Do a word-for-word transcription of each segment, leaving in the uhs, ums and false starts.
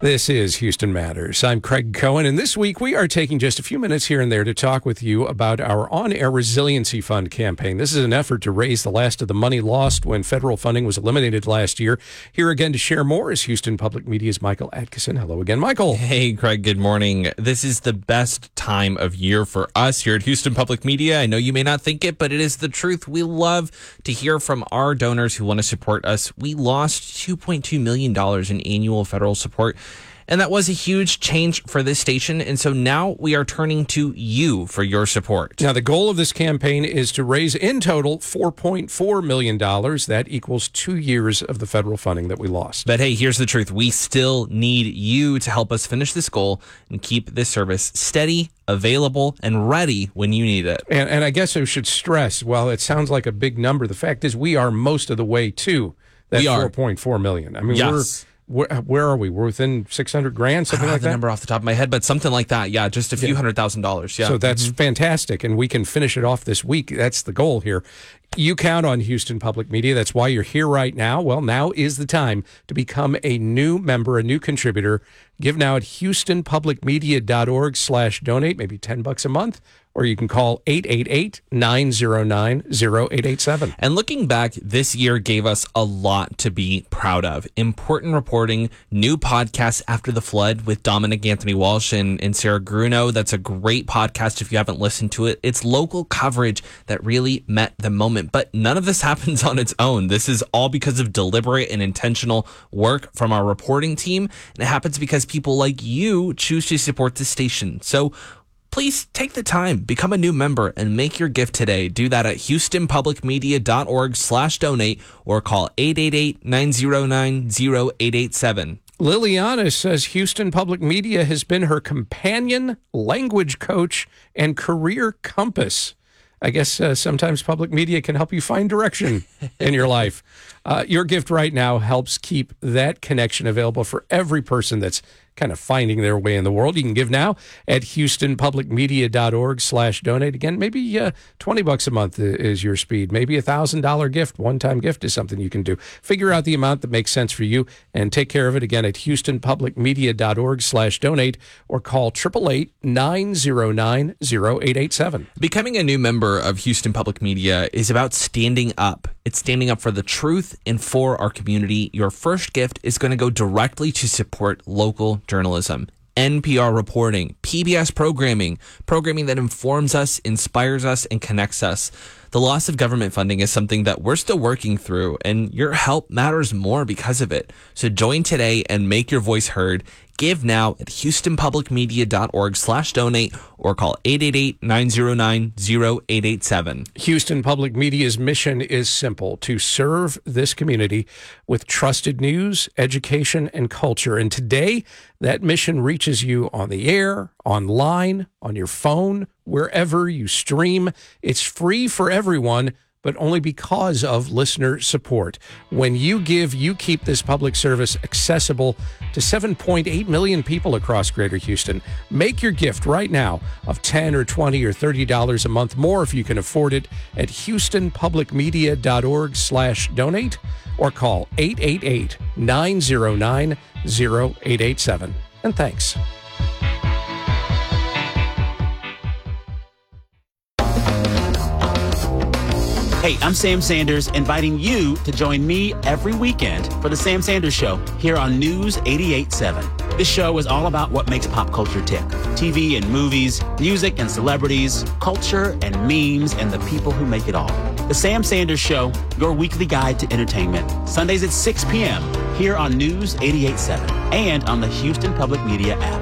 This is Houston Matters. I'm Craig Cohen, and this week we are taking just a few minutes here and there to talk with you about our On-Air Resiliency Fund campaign. This is an effort to raise the last of the money lost when federal funding was eliminated last year. Here again to share more is Houston Public Media's Michael Atkinson. Hello again, Michael. Hey, Craig. Good morning. This is the best time of year for us here at Houston Public Media. I know you may not think it, but it is the truth. We love to hear from our donors who want to support us. We lost two point two million dollars in annual federal support. And that was a huge change for this station. And so now we are turning to you for your support. Now, the goal of this campaign is to raise in total four point four million dollars. That equals two years of the federal funding that we lost. But hey, here's the truth. We still need you to help us finish this goal and keep this service steady, available, and ready when you need it. And, and I guess I should stress, while it sounds like a big number, the fact is we are most of the way to that four point four million dollars. I mean, yes. we're... Where, where are we? We're within six hundred grand, something like the that? The number off the top of my head, but something like that. Yeah, just a few yeah. hundred thousand dollars. Yeah. So that's mm-hmm. fantastic, and we can finish it off this week. That's the goal here. You count on Houston Public Media. That's why you're here right now. Well, now is the time to become a new member, a new contributor. Give now at houstonpublicmedia.org slash donate, maybe ten bucks a month, or you can call eight eight eight, nine zero nine, zero eight eight seven. And looking back, this year gave us a lot to be proud of. Important reporting, new podcasts after the flood with Dominic Anthony Walsh and, and Sarah Gruno. That's a great podcast if you haven't listened to it. It's local coverage that really met the moment. But none of this happens on its own. This is all because of deliberate and intentional work from our reporting team. And it happens because people like you choose to support this station. So please take the time, become a new member, and make your gift today. Do that at houstonpublicmedia.org slash donate or call eight eight eight, nine zero nine, zero eight eight seven. Liliana says Houston Public Media has been her companion, language coach, and career compass. I guess uh, sometimes public media can help you find direction in your life. Uh, your gift right now helps keep that connection available for every person that's kind of finding their way in the world. You can give now at houstonpublicmedia.org slash donate. Again, maybe uh, twenty bucks a month is your speed. Maybe a one thousand dollars gift, one-time gift is something you can do. Figure out the amount that makes sense for you and take care of it again at houstonpublicmedia.org slash donate or call eight eight eight, nine zero nine, zero eight eight seven. Becoming a new member of Houston Public Media is about standing up. It's standing up for the truth and for our community. Your first gift is going to go directly to support local journalism, N P R reporting, P B S programming, programming that informs us, inspires us, and connects us. The loss of government funding is something that we're still working through, and your help matters more because of it. So join today and make your voice heard. Give now at houstonpublicmedia.org slash donate or call eight eight eight, nine zero nine, zero eight eight seven. Houston Public Media's mission is simple: to serve this community with trusted news, education, and culture. And today, that mission reaches you on the air, online, on your phone, wherever you stream. It's free for everyone, but only because of listener support. When you give, you keep this public service accessible to seven point eight million people across Greater Houston. Make your gift right now of ten or twenty or thirty dollars a month, more if you can afford it, at houstonpublicmedia.org slash donate or call eight eight eight, nine zero nine, zero eight eight seven. And thanks. Hey, I'm Sam Sanders, inviting you to join me every weekend for The Sam Sanders Show here on News eighty-eight point seven. This show is all about what makes pop culture tick. T V and movies, music and celebrities, culture and memes, and the people who make it all. The Sam Sanders Show, your weekly guide to entertainment. Sundays at six p.m. here on News eighty-eight point seven and on the Houston Public Media app.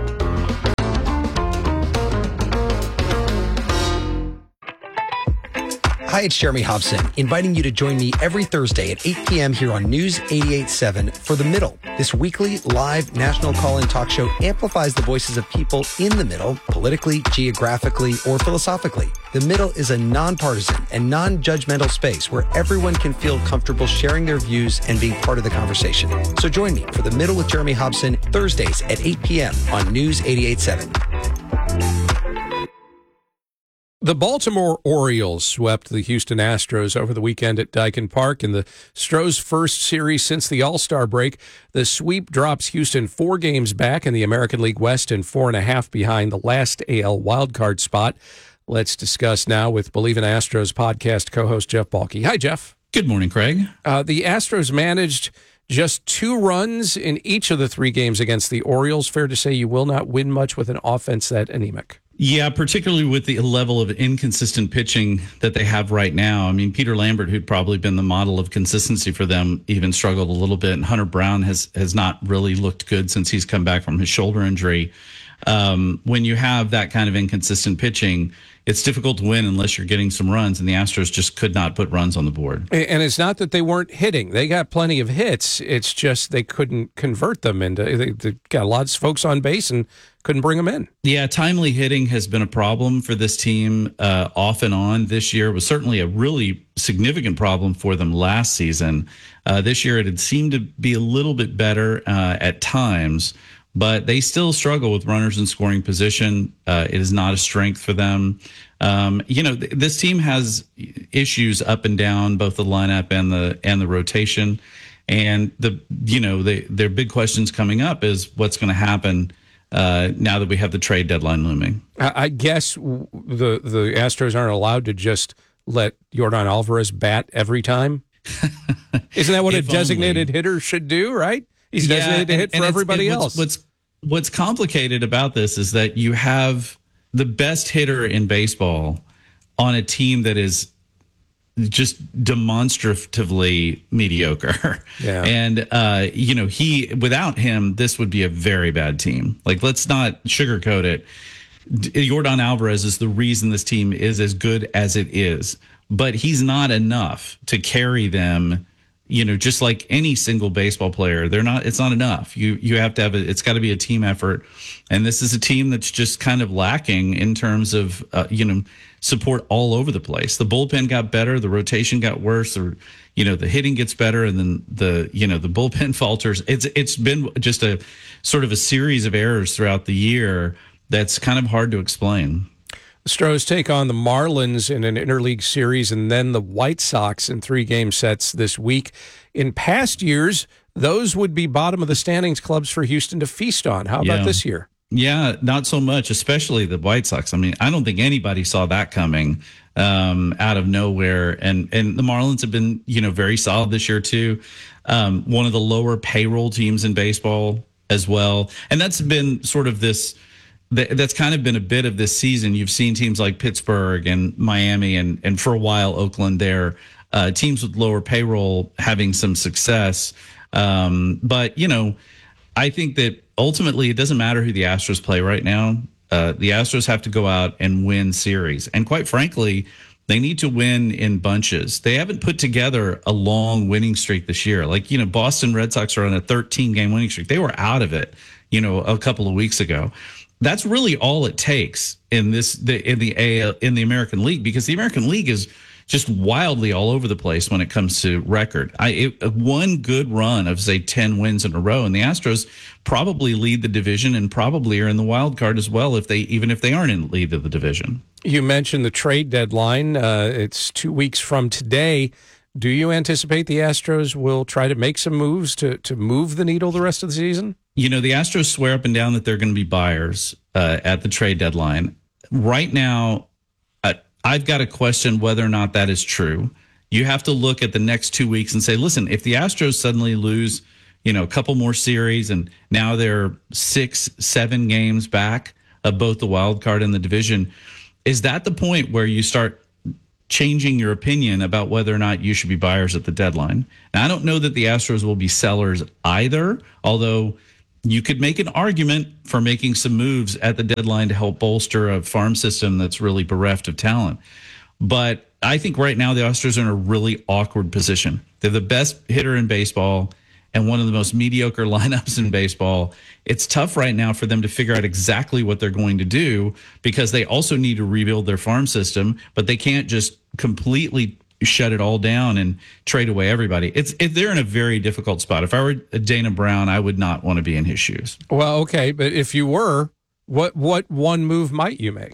Hi, it's Jeremy Hobson, inviting you to join me every Thursday at eight p.m. here on News eighty-eight point seven for The Middle. This weekly live national call-in talk show amplifies the voices of people in the middle, politically, geographically, or philosophically. The Middle is a nonpartisan and non-judgmental space where everyone can feel comfortable sharing their views and being part of the conversation. So join me for The Middle with Jeremy Hobson, Thursdays at eight p.m. on News eighty-eight point seven. The Baltimore Orioles swept the Houston Astros over the weekend at Daikin Park in the Stros' first series since the All-Star break. The sweep drops Houston four games back in the American League West and four and a half behind the last A L wildcard spot. Let's discuss now with Believe in Astros podcast co-host Jeff Balke. Hi, Jeff. Good morning, Craig. Uh, the Astros managed just two runs in each of the three games against the Orioles. Fair to say you will not win much with an offense that anemic. Yeah, particularly with the level of inconsistent pitching that they have right now. I mean, Peter Lambert, who'd probably been the model of consistency for them, even struggled a little bit. And Hunter Brown has has not really looked good since he's come back from his shoulder injury. Um, when you have that kind of inconsistent pitching, it's difficult to win unless you're getting some runs, and the Astros just could not put runs on the board. And it's not that they weren't hitting. They got plenty of hits. It's just they couldn't convert them into they, they got lots of folks on base and couldn't bring them in. Yeah, timely hitting has been a problem for this team uh, off and on this year. It was certainly a really significant problem for them last season. Uh, this year it had seemed to be a little bit better uh, at times, but they still struggle with runners in scoring position. Uh, it is not a strength for them. Um, you know, th- this team has issues up and down, both the lineup and the and the rotation. And the you know, the, their big questions coming up is what's going to happen uh, now that we have the trade deadline looming. I, I guess the the Astros aren't allowed to just let Yordan Alvarez bat every time. Isn't that what a designated only. hitter should do? Right. He's yeah, designated to and, hit for and everybody what's, else. What's what's complicated about this is that you have the best hitter in baseball on a team that is just demonstratively mediocre. Yeah. And uh, you know, he without him, this would be a very bad team. Like, let's not sugarcoat it. Yordan Alvarez is the reason this team is as good as it is, but he's not enough to carry them. You know, just like any single baseball player, they're not, it's not enough. You, you have to have it. It's got to be a team effort. And this is a team that's just kind of lacking in terms of, uh, you know, support all over the place. The bullpen got better. The rotation got worse, or, you know, the hitting gets better. And then the, you know, the bullpen falters. It's, it's been just a sort of a series of errors throughout the year. That's kind of hard to explain. The Stros take on the Marlins in an interleague series and then the White Sox in three-game sets this week. In past years, those would be bottom of the standings clubs for Houston to feast on. How about yeah. this year? Yeah, not so much, especially the White Sox. I mean, I don't think anybody saw that coming um, out of nowhere. And and the Marlins have been, you know, very solid this year too. Um, one of the lower payroll teams in baseball as well. And that's been sort of this... That's kind of been a bit of this season. You've seen teams like Pittsburgh and Miami and, and for a while, Oakland there, uh, teams with lower payroll having some success. Um, but, you know, I think that ultimately it doesn't matter who the Astros play right now. Uh, the Astros have to go out and win series. And quite frankly, they need to win in bunches. They haven't put together a long winning streak this year. Like, you know, Boston Red Sox are on a thirteen-game winning streak. They were out of it, you know, a couple of weeks ago. That's really all it takes in this the, in the A L, in the American League, because the American League is just wildly all over the place when it comes to record. I it, one good run of say ten wins in a row, and the Astros probably lead the division and probably are in the wild card as well, if they even if they aren't in the lead of the division. You mentioned the trade deadline. Uh, it's two weeks from today. Do you anticipate the Astros will try to make some moves to to move the needle the rest of the season? You know, the Astros swear up and down that they're going to be buyers uh, at the trade deadline. Right now, uh, I've got to question whether or not that is true. You have to look at the next two weeks and say, listen, if the Astros suddenly lose, you know, a couple more series and now they're six, seven games back of both the wild card and the division, is that the point where you start changing your opinion about whether or not you should be buyers at the deadline? Now, I don't know that the Astros will be sellers either, although you could make an argument for making some moves at the deadline to help bolster a farm system that's really bereft of talent. But I think right now the Astros are in a really awkward position. They're the best hitter in baseball and one of the most mediocre lineups in baseball. It's tough right now for them to figure out exactly what they're going to do, because they also need to rebuild their farm system, but they can't just completely shut it all down and trade away everybody. It's it, they're in a very difficult spot. If I were Dana Brown, I would not want to be in his shoes. Well, okay, but if you were, what what one move might you make?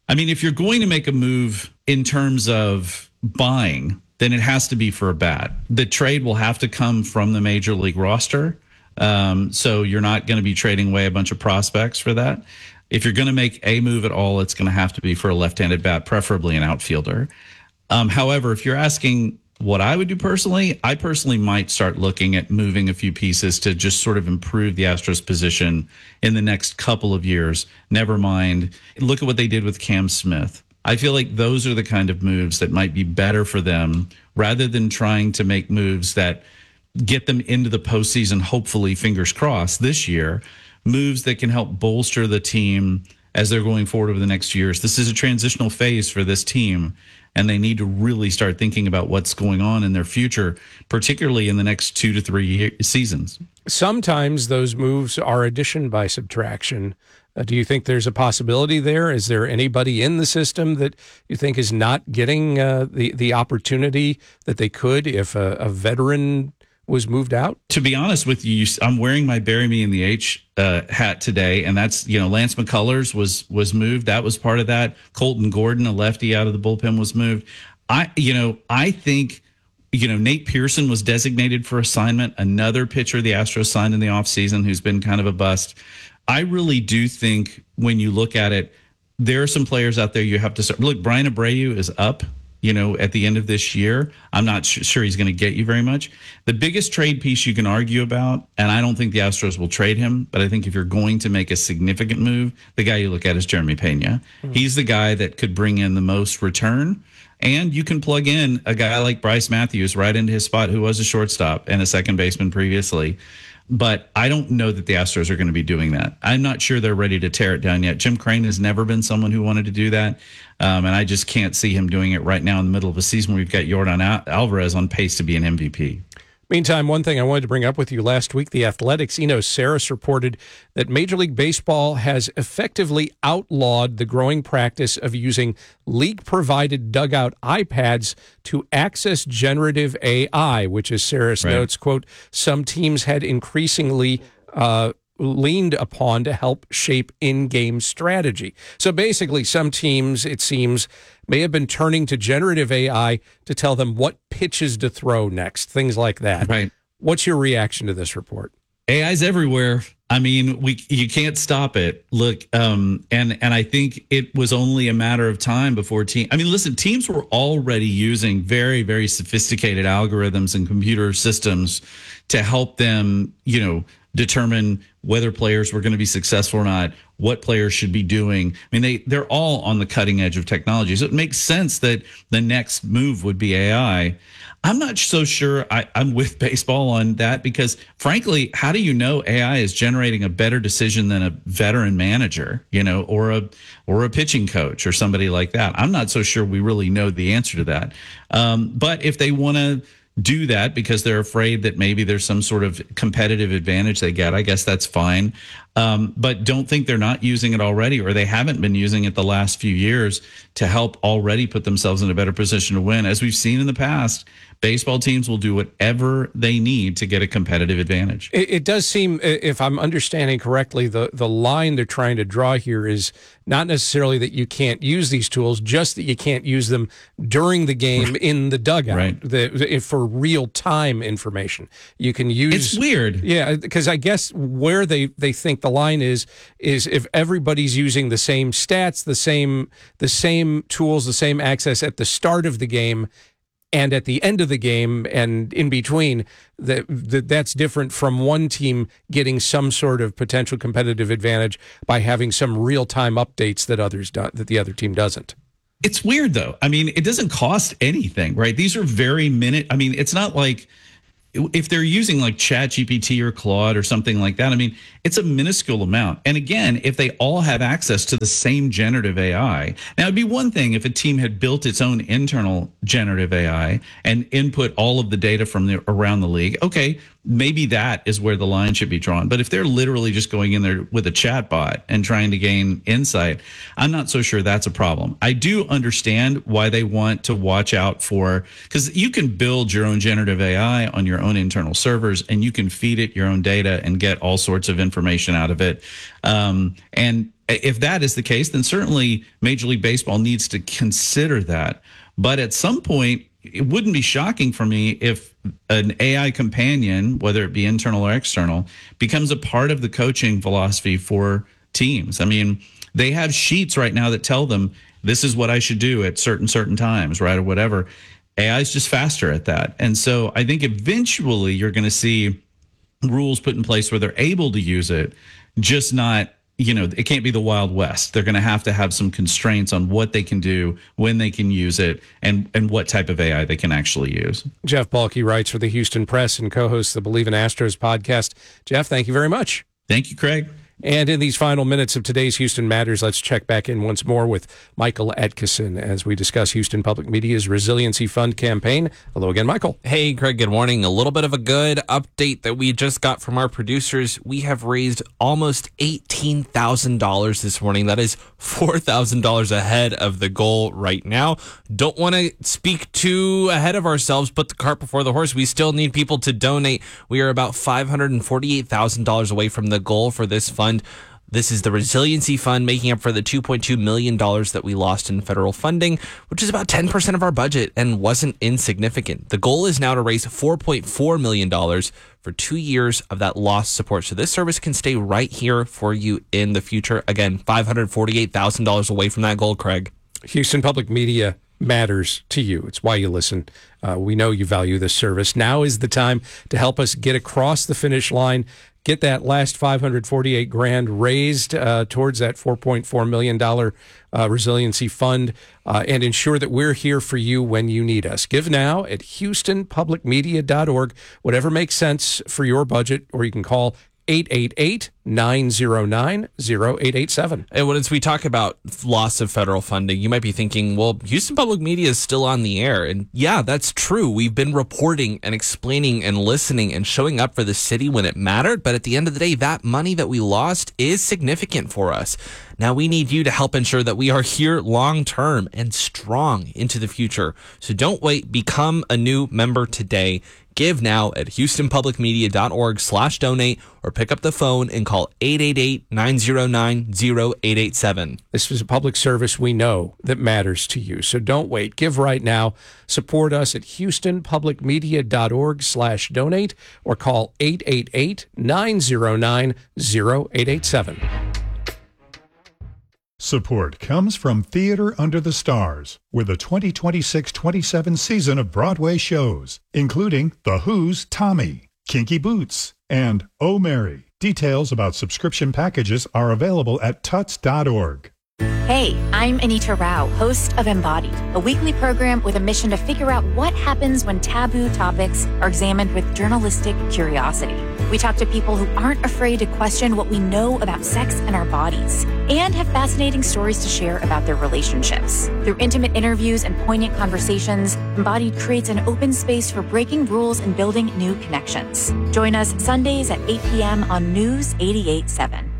I mean, if you're going to make a move in terms of buying, then it has to be for a bat. The trade will have to come from the major league roster. Um, so you're not going to be trading away a bunch of prospects for that. If you're going to make a move at all, it's going to have to be for a left-handed bat, preferably an outfielder. Um, however, if you're asking what I would do personally, I personally might start looking at moving a few pieces to just sort of improve the Astros position in the next couple of years. Never mind. Look at what they did with Cam Smith. I feel like those are the kind of moves that might be better for them rather than trying to make moves that get them into the postseason, hopefully, fingers crossed, this year. Moves that can help bolster the team as they're going forward over the next years. This is a transitional phase for this team, and they need to really start thinking about what's going on in their future, particularly in the next two to three year, seasons. Sometimes those moves are addition by subtraction. Uh, do you think there's a possibility there? Is there anybody in the system that you think is not getting uh, the, the opportunity that they could if a, a veteran was moved out? To be honest with you, I'm wearing my Bury Me in the H uh, hat today, and that's, you know, Lance McCullers was was moved. That was part of that. Colton Gordon, a lefty out of the bullpen, was moved. I, you know, I think, you know, Nate Pearson was designated for assignment, another pitcher the Astros signed in the offseason who's been kind of a bust. I really do think when you look at it, there are some players out there you have to start. Look, Brian Abreu is up, you know, at the end of this year. I'm not sure he's going to get you very much. The biggest trade piece you can argue about, and I don't think the Astros will trade him, but I think if you're going to make a significant move, the guy you look at is Jeremy Pena. Mm-hmm. He's the guy that could bring in the most return. And you can plug in a guy like Bryce Matthews right into his spot, who was a shortstop and a second baseman previously. But I don't know that the Astros are going to be doing that. I'm not sure they're ready to tear it down yet. Jim Crane has never been someone who wanted to do that. Um, and I just can't see him doing it right now in the middle of a season where we've got Yordan Al- Alvarez on pace to be an M V P. Meantime, one thing I wanted to bring up with you last week, the Athletics' Enos Saris reported that Major League Baseball has effectively outlawed the growing practice of using league-provided dugout iPads to access generative A I, which, as Saris right. notes, quote, some teams had increasingly uh, leaned upon to help shape in-game strategy. So basically, some teams, it seems, may have been turning to generative A I to tell them what pitches to throw next, things like that. Right. What's your reaction to this report? A I's everywhere. I mean, we you can't stop it. Look, um, and and I think it was only a matter of time before team. I mean, listen, teams were already using very, very sophisticated algorithms and computer systems to help them, you know, determine whether players were going to be successful or not, what players should be doing. I mean, they, they're all on the cutting edge of technology. So it makes sense that the next move would be A I. I'm not so sure I, I'm with baseball on that because, frankly, how do you know A I is generating a better decision than a veteran manager, you know, or a or a pitching coach or somebody like that? I'm not so sure we really know the answer to that. Um, but if they want to do that because they're afraid that maybe there's some sort of competitive advantage they get, I guess that's fine. Um, but don't think they're not using it already, or they haven't been using it the last few years to help already put themselves in a better position to win. As we've seen in the past, baseball teams will do whatever they need to get a competitive advantage. It, it does seem, if I'm understanding correctly, the, the line they're trying to draw here is not necessarily that you can't use these tools, just that you can't use them during the game in the dugout, right. the, if for real-time information. You can use... It's weird. Yeah, because I guess where they, they think the line is, is if everybody's using the same stats, the same the same tools, the same access at the start of the game, and at the end of the game and in between, that, that that's different from one team getting some sort of potential competitive advantage by having some real-time updates that others do, that the other team doesn't. It's weird, though. I mean, it doesn't cost anything, right? These are very minute. I mean, it's not like if they're using like ChatGPT or Claude or something like that, I mean, it's a minuscule amount. And again, if they all have access to the same generative A I, now it'd be one thing if a team had built its own internal generative A I and input all of the data from the, around the league. Okay, maybe that is where the line should be drawn. But if they're literally just going in there with a chat bot and trying to gain insight, I'm not so sure that's a problem. I do understand why they want to watch out for, because you can build your own generative A I on your own internal servers and you can feed it your own data and get all sorts of information out of it. Um, and if that is the case, then certainly Major League Baseball needs to consider that. But at some point, it wouldn't be shocking for me if an A I companion, whether it be internal or external, becomes a part of the coaching philosophy for teams. I mean, they have sheets right now that tell them this is what I should do at certain, certain times, right, or whatever. A I is just faster at that. And so I think eventually you're going to see rules put in place where they're able to use it, just not, you know, it can't be the Wild West. They're going to have to have some constraints on what they can do, when they can use it, and and what type of A I they can actually use. Jeff Balke writes for the Houston Press and co-hosts the Believe in Astros podcast. Jeff, thank you very much. Thank you, Craig. And in these final minutes of today's Houston Matters, let's check back in once more with Michael Atkeson as we discuss Houston Public Media's Resiliency Fund campaign. Hello again, Michael. Hey, Craig, good morning. A little bit of a good update that we just got from our producers. We have raised almost eighteen thousand dollars this morning. That is four thousand dollars ahead of the goal right now. Don't want to speak too ahead of ourselves, put the cart before the horse. We still need people to donate. We are about five hundred forty-eight thousand dollars away from the goal for this fund. This is the Resiliency Fund, making up for the two point two million dollars that we lost in federal funding, which is about ten percent of our budget and wasn't insignificant. The goal is now to raise four point four million dollars for two years of that lost support. So this service can stay right here for you in the future. Again, five hundred forty-eight thousand dollars away from that goal, Craig. Houston Public Media matters to you. It's why you listen. Uh, we know you value this service. Now is the time to help us get across the finish line. Get that last five hundred forty-eight grand raised uh, towards that four point four million dollars uh, resiliency fund uh, and ensure that we're here for you when you need us. Give now at houston public media dot org, whatever makes sense for your budget, or you can call eight eight eight, nine zero nine, zero eight eight seven. And when as we talk about loss of federal funding, you might be thinking, well, Houston Public Media is still on the air. And yeah, that's true. We've been reporting and explaining and listening and showing up for the city when it mattered. But at the end of the day, that money that we lost is significant for us. Now we need you to help ensure that we are here long term and strong into the future. So don't wait. Become a new member today. Give now at houston public media dot org slash donate or pick up the phone and call eight eight eight, nine zero nine, zero eight eight seven. This is a public service we know that matters to you. So don't wait. Give right now. Support us at houston public media dot org slash donate or call eight eight eight, nine zero nine, zero eight eight seven. Support comes from Theater Under the Stars with the twenty twenty-six twenty-seven season of Broadway shows, including The Who's Tommy, Kinky Boots, and Oh Mary. Details about subscription packages are available at tuts dot org. Hey, I'm Anita Rao, host of Embodied, a weekly program with a mission to figure out what happens when taboo topics are examined with journalistic curiosity. We talk to people who aren't afraid to question what we know about sex and our bodies, and have fascinating stories to share about their relationships. Through intimate interviews and poignant conversations, Embodied creates an open space for breaking rules and building new connections. Join us Sundays at eight p.m. on News eighty-eight point seven.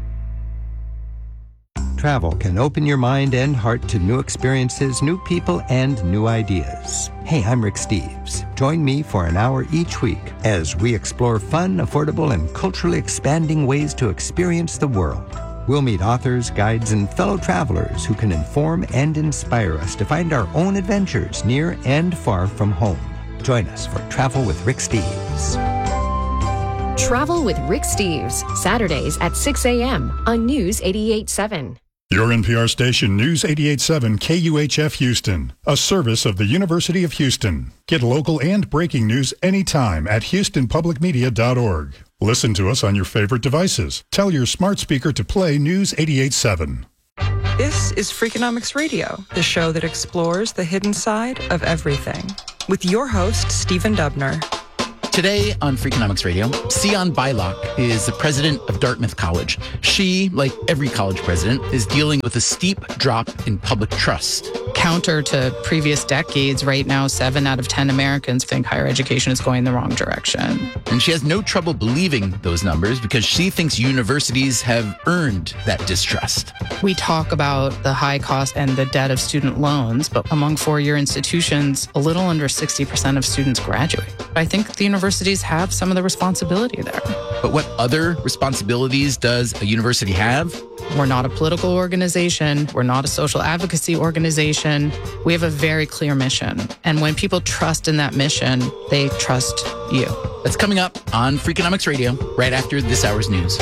Travel can open your mind and heart to new experiences, new people, and new ideas. Hey, I'm Rick Steves. Join me for an hour each week as we explore fun, affordable, and culturally expanding ways to experience the world. We'll meet authors, guides, and fellow travelers who can inform and inspire us to find our own adventures near and far from home. Join us for Travel with Rick Steves. Travel with Rick Steves, Saturdays at six a.m. on News eighty-eight point seven. Your N P R station, News eighty-eight point seven K U H F Houston, a service of the University of Houston. Get local and breaking news anytime at houston public media dot org. Listen to us on your favorite devices. Tell your smart speaker to play News eighty-eight point seven. This is Freakonomics Radio, the show that explores the hidden side of everything. With your host, Stephen Dubner. Today on Freakonomics Radio, Sion Bylock is the president of Dartmouth College. She, like every college president, is dealing with a steep drop in public trust. Counter to previous decades, right now, seven out of ten Americans think higher education is going the wrong direction. And she has no trouble believing those numbers because she thinks universities have earned that distrust. We talk about the high cost and the debt of student loans, but among four-year institutions, a little under sixty percent of students graduate. I think the universities have some of the responsibility there. But what other responsibilities does a university have? We're not a political organization. We're not a social advocacy organization. We have a very clear mission. And when people trust in that mission, they trust you. That's coming up on Freakonomics Radio right after this hour's news.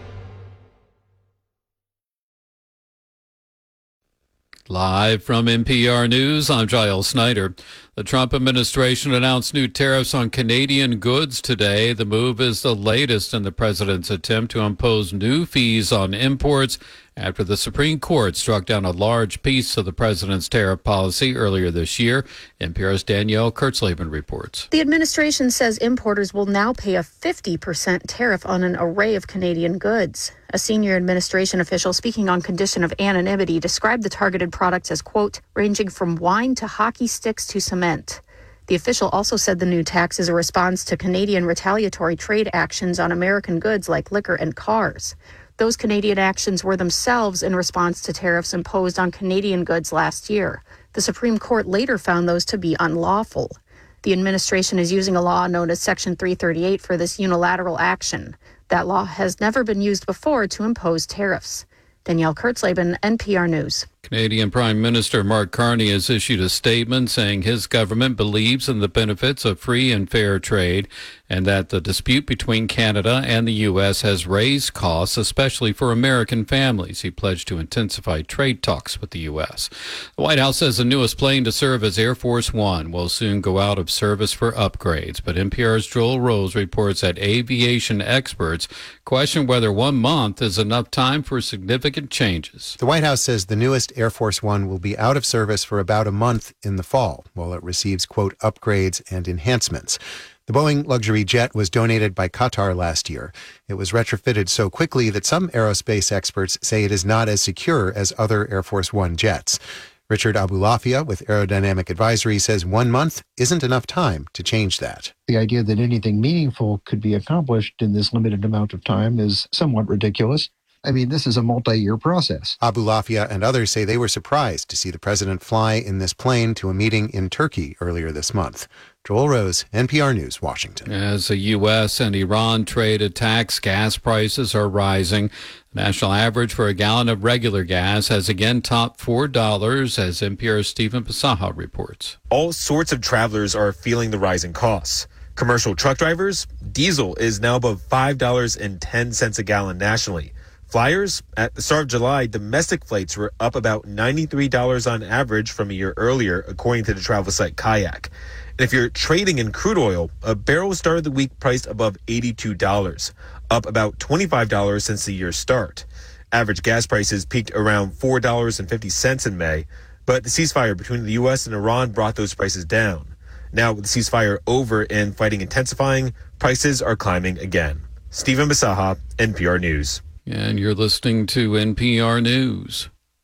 Live from N P R News, I'm Giles Snyder. The Trump administration announced new tariffs on Canadian goods today. The move is the latest in the president's attempt to impose new fees on imports after the Supreme Court struck down a large piece of the president's tariff policy earlier this year. N P R's Danielle Kurtzleben reports. The administration says importers will now pay a fifty percent tariff on an array of Canadian goods. A senior administration official speaking on condition of anonymity described the targeted products as, quote, ranging from wine to hockey sticks to cement. The official also said the new tax is a response to Canadian retaliatory trade actions on American goods like liquor and cars. Those Canadian actions were themselves in response to tariffs imposed on Canadian goods last year. The Supreme Court later found those to be unlawful. The administration is using a law known as Section three thirty-eight for this unilateral action. That law has never been used before to impose tariffs. Danielle Kurtzleben, N P R News. Canadian Prime Minister Mark Carney has issued a statement saying his government believes in the benefits of free and fair trade and that the dispute between Canada and the U S has raised costs, especially for American families. He pledged to intensify trade talks with the U S. The White House says the newest plane to serve as Air Force One will soon go out of service for upgrades, but N P R's Joel Rose reports that aviation experts question whether one month is enough time for significant changes. The White House says the newest Air Force One will be out of service for about a month in the fall while it receives, quote, upgrades and enhancements. The Boeing luxury jet was donated by Qatar last year. It was retrofitted so quickly that some aerospace experts say it is not as secure as other Air Force One jets. Richard Abulafia with Aerodynamic Advisory says one month isn't enough time to change that. The idea that anything meaningful could be accomplished in this limited amount of time is somewhat ridiculous. I mean, this is a multi-year process. Abulafia and others say they were surprised to see the president fly in this plane to a meeting in Turkey earlier this month. Joel Rose, N P R News, Washington. As the U S and Iran trade attacks, gas prices are rising. The national average for a gallon of regular gas has again topped four dollars, as N P R's Stephen Pasaha reports. All sorts of travelers are feeling the rising costs. Commercial truck drivers, diesel is now above five dollars and ten cents a gallon nationally. Flyers, at the start of July, domestic flights were up about ninety-three dollars on average from a year earlier, according to the travel site Kayak. And if you're trading in crude oil, a barrel started the week priced above eighty-two dollars, up about twenty-five dollars since the year's start. Average gas prices peaked around four dollars and fifty cents in May, but the ceasefire between the U S and Iran brought those prices down. Now, with the ceasefire over and fighting intensifying, prices are climbing again. Stephen Basaha, N P R News. And you're listening to N P R News.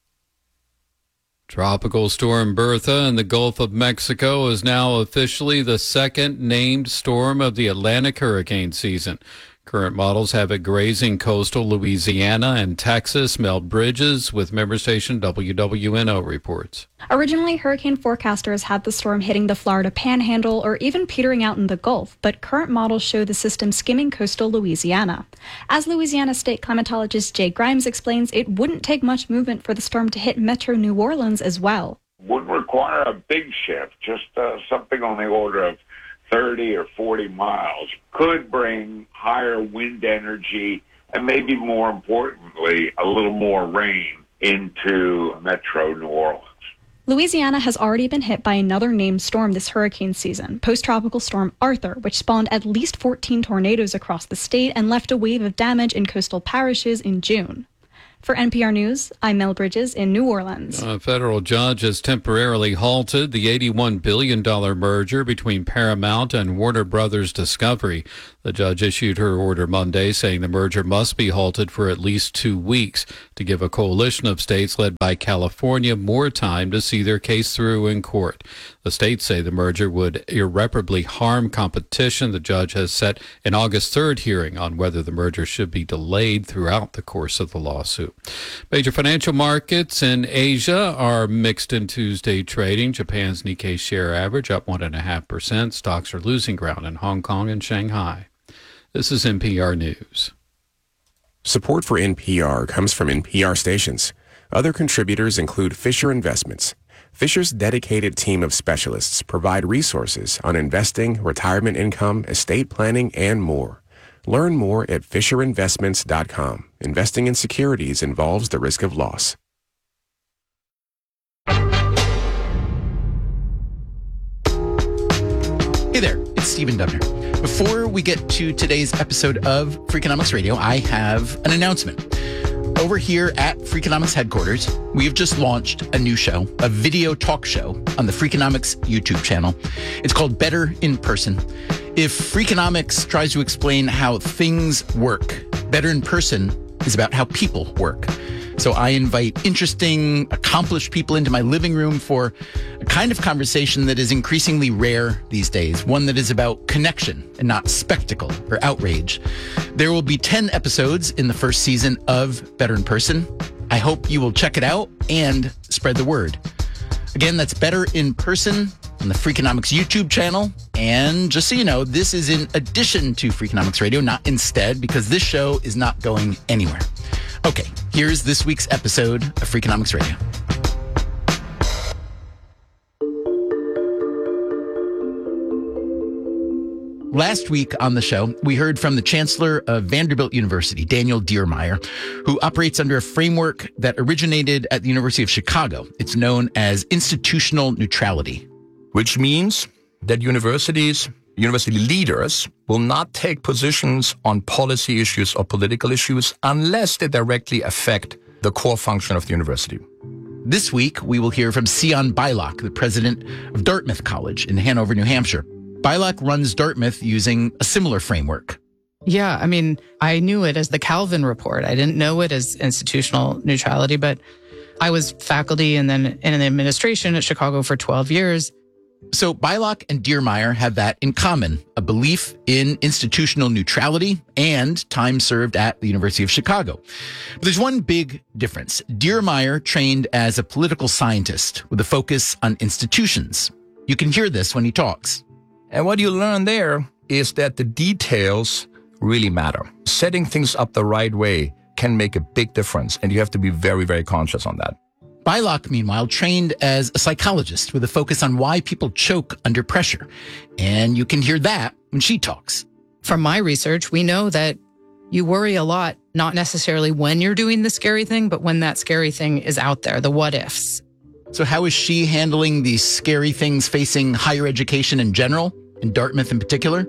Tropical Storm Bertha in the Gulf of Mexico is now officially the second named storm of the Atlantic hurricane season. Current models have it grazing coastal Louisiana and Texas. Mel Bridges with member station W W N O reports. Originally, hurricane forecasters had the storm hitting the Florida Panhandle or even petering out in the Gulf, but current models show the system skimming coastal Louisiana. As Louisiana state climatologist Jay Grimes explains, it wouldn't take much movement for the storm to hit metro New Orleans as well. Wouldn't require a big shift, just uh, something on the order of thirty or forty miles, could bring higher wind energy and maybe more importantly, a little more rain into metro New Orleans. Louisiana has already been hit by another named storm this hurricane season, post-tropical storm Arthur, which spawned at least fourteen tornadoes across the state and left a wave of damage in coastal parishes in June. For N P R News, I'm Mel Bridges in New Orleans. A federal judge has temporarily halted the eighty-one billion dollars merger between Paramount and Warner Brothers Discovery. The judge issued her order Monday saying the merger must be halted for at least two weeks to give a coalition of states led by California more time to see their case through in court. The states say the merger would irreparably harm competition. The judge has set an August third hearing on whether the merger should be delayed throughout the course of the lawsuit. Major financial markets in Asia are mixed in Tuesday trading. Japan's Nikkei share average up one point five percent. Stocks are losing ground in Hong Kong and Shanghai. This is N P R News. Support for N P R comes from N P R stations. Other contributors include Fisher Investments. Fisher's dedicated team of specialists provide resources on investing, retirement income, estate planning, and more. Learn more at fisher investments dot com. Investing in securities involves the risk of loss. Hey there, it's Stephen Dubner. Before we get to today's episode of Freakonomics Radio, I have an announcement. Over here at Freakonomics headquarters, we have just launched a new show, a video talk show on the Freakonomics YouTube channel. It's called Better in Person. If Freakonomics tries to explain how things work, Better in Person is about how people work. So I invite interesting, accomplished people into my living room for a kind of conversation that is increasingly rare these days, one that is about connection and not spectacle or outrage. There will be ten episodes in the first season of Better in Person. I hope you will check it out and spread the word. Again, that's Better in Person on the Freakonomics YouTube channel. And just so you know, this is in addition to Freakonomics Radio, not instead, because this show is not going anywhere. Okay, here's this week's episode of Freakonomics Radio. Last week on the show, we heard from the Chancellor of Vanderbilt University, Daniel Diermeier, who operates under a framework that originated at the University of Chicago. It's known as institutional neutrality. Which means that universities, university leaders will not take positions on policy issues or political issues unless they directly affect the core function of the university. This week, we will hear from Sion Beilock, the president of Dartmouth College in Hanover, New Hampshire. Beilock runs Dartmouth using a similar framework. Yeah, I mean, I knew it as the Calvin Report. I didn't know it as institutional neutrality, but I was faculty and then in the administration at Chicago for twelve years. So Beilock and Diermeier have that in common, a belief in institutional neutrality and time served at the University of Chicago. But there's one big difference. Diermeier trained as a political scientist with a focus on institutions. You can hear this when he talks. And what you learn there is that the details really matter. Setting things up the right way can make a big difference, and you have to be very, very conscious on that. Beilock, meanwhile, trained as a psychologist with a focus on why people choke under pressure. And you can hear that when she talks. From my research, we know that you worry a lot, not necessarily when you're doing the scary thing, but when that scary thing is out there, the what ifs. So how is she handling these scary things facing higher education in general, in Dartmouth in particular?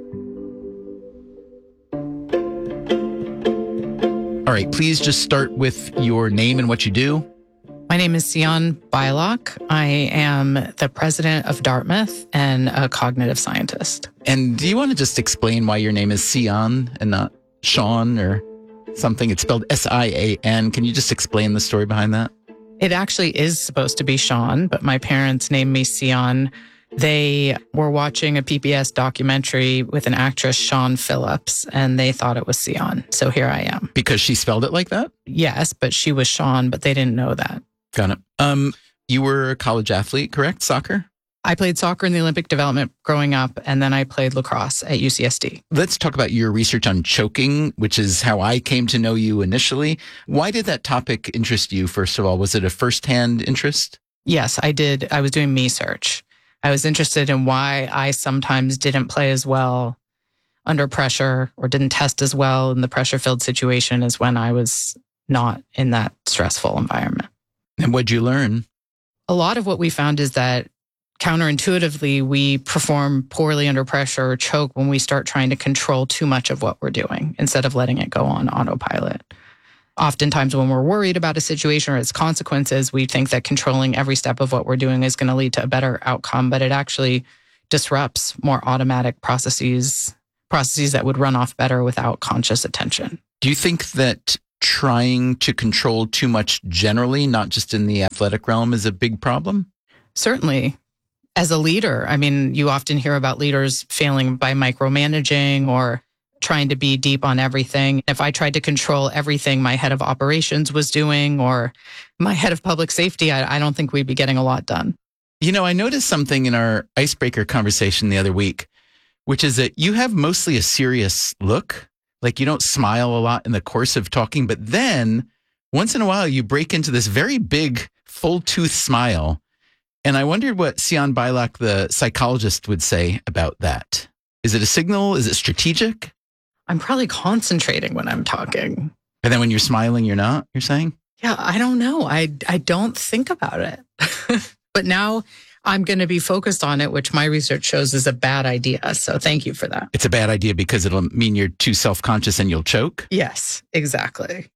All right, please just start with your name and what you do. My name is Sion Beilock. I am the president of Dartmouth and a cognitive scientist. And do you want to just explain why your name is Sion and not Sean or something? It's spelled S I A N. Can you just explain the story behind that? It actually is supposed to be Sean, but my parents named me Sion. They were watching a P B S documentary with an actress, Siân Phillips, and they thought it was Sion. So here I am. Because she spelled it like that? Yes, but she was Sean, but they didn't know that. Got it. Um, you were a college athlete, correct? Soccer? I played soccer in the Olympic development growing up, and then I played lacrosse at U C S D. Let's talk about your research on choking, which is how I came to know you initially. Why did that topic interest you, first of all? Was it a firsthand interest? Yes, I did. I was doing me search. I was interested in why I sometimes didn't play as well under pressure or didn't test as well in the pressure-filled situation as when I was not in that stressful environment. And what'd you learn? A lot of what we found is that counterintuitively, we perform poorly under pressure or choke when we start trying to control too much of what we're doing instead of letting it go on autopilot. Oftentimes when we're worried about a situation or its consequences, we think that controlling every step of what we're doing is going to lead to a better outcome, but it actually disrupts more automatic processes, processes that would run off better without conscious attention. Do you think that trying to control too much generally, not just in the athletic realm, is a big problem? Certainly. As a leader, I mean, you often hear about leaders failing by micromanaging or trying to be deep on everything. If I tried to control everything my head of operations was doing or my head of public safety, I, I don't think we'd be getting a lot done. You know, I noticed something in our icebreaker conversation the other week, which is that you have mostly a serious look. Like you don't smile a lot in the course of talking, but then once in a while you break into this very big full tooth smile. And I wondered what Sian Bilak, the psychologist, would say about that. Is it a signal? Is it strategic? I'm probably concentrating when I'm talking. And then when you're smiling, you're not, you're saying? Yeah, I don't know. I, I don't think about it. But now I'm going to be focused on it, which my research shows is a bad idea. So thank you for that. It's a bad idea because it'll mean you're too self-conscious and you'll choke? Yes, exactly.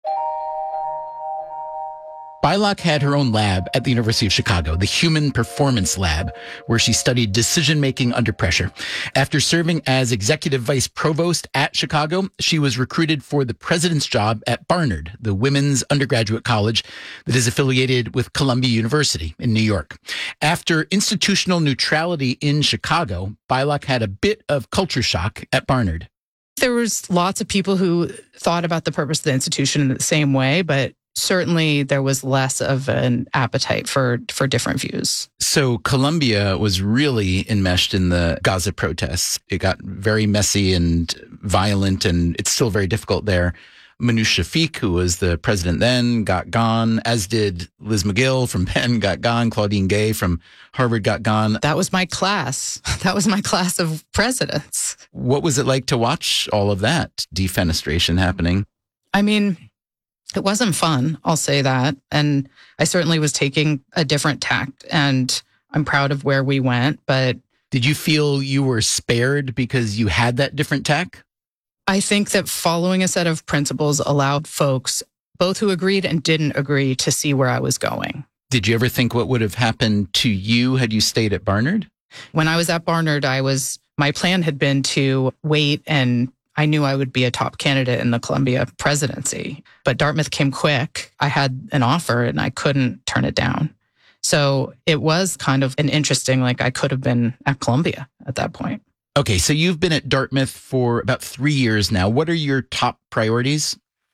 Bilak had her own lab at the University of Chicago, the Human Performance Lab, where she studied decision-making under pressure. After serving as executive vice provost at Chicago, she was recruited for the president's job at Barnard, the women's undergraduate college that is affiliated with Columbia University in New York. After institutional neutrality in Chicago, Bilak had a bit of culture shock at Barnard. There was lots of people who thought about the purpose of the institution in the same way, but certainly there was less of an appetite for, for different views. So Columbia was really enmeshed in the Gaza protests. It got very messy and violent, and it's still very difficult there. Manoush Shafik, who was the president then, got gone, as did Liz McGill from Penn, got gone. Claudine Gay from Harvard got gone. That was my class. That was my class of presidents. What was it like to watch all of that defenestration happening? I mean, it wasn't fun, I'll say that. And I certainly was taking a different tact, and I'm proud of where we went. But did you feel you were spared because you had that different tack? I think that following a set of principles allowed folks, both who agreed and didn't agree, to see where I was going. Did you ever think what would have happened to you had you stayed at Barnard? When I was at Barnard, I was, my plan had been to wait, and I knew I would be a top candidate in the Columbia presidency. But Dartmouth came quick. I had an offer and I couldn't turn it down. So it was kind of an interesting, like I could have been at Columbia at that point. Okay, so you've been at Dartmouth for about three years now. What are your top priorities?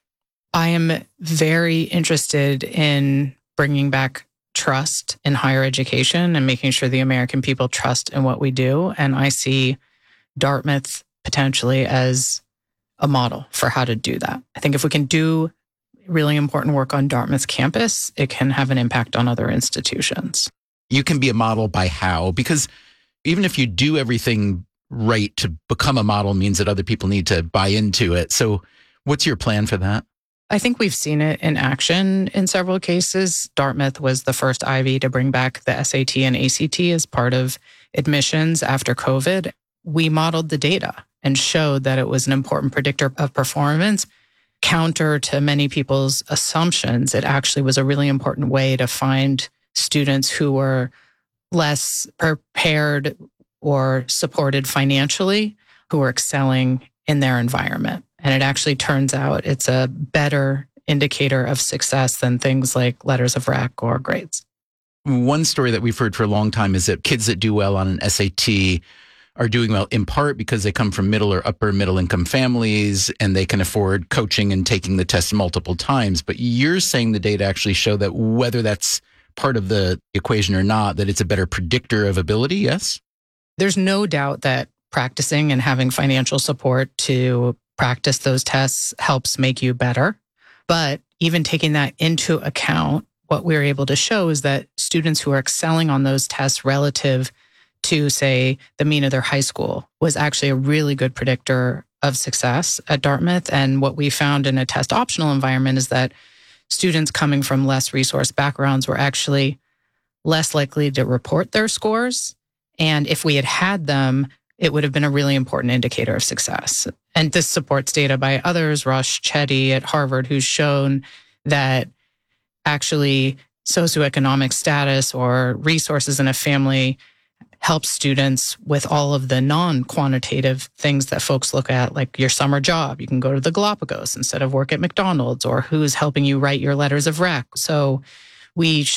I am very interested in bringing back trust in higher education and making sure the American people trust in what we do. And I see Dartmouth potentially as a model for how to do that. I think if we can do really important work on Dartmouth's campus, it can have an impact on other institutions. You can be a model by how? Because even if you do everything right, to become a model means that other people need to buy into it. So what's your plan for that? I think we've seen it in action in several cases. Dartmouth was the first Ivy to bring back the S A T and A C T as part of admissions after COVID. We modeled the data and showed that it was an important predictor of performance. Counter to many people's assumptions, it actually was a really important way to find students who were less prepared or supported financially, who were excelling in their environment. And it actually turns out it's a better indicator of success than things like letters of rec or grades. One story that we've heard for a long time is that kids that do well on an S A T are doing well in part because they come from middle or upper middle income families and they can afford coaching and taking the test multiple times. But you're saying the data actually show that whether that's part of the equation or not, that it's a better predictor of ability, yes? There's no doubt that practicing and having financial support to practice those tests helps make you better. But even taking that into account, what we're able to show is that students who are excelling on those tests relative to, say, the mean of their high school was actually a really good predictor of success at Dartmouth. And what we found in a test optional environment is that students coming from less resource backgrounds were actually less likely to report their scores. And if we had had them, it would have been a really important indicator of success. And this supports data by others, Rush Chetty at Harvard, who's shown that actually socioeconomic status or resources in a family helps students with all of the non-quantitative things that folks look at, like your summer job. You can go to the Galapagos instead of work at McDonald's, or who's helping you write your letters of rec. So we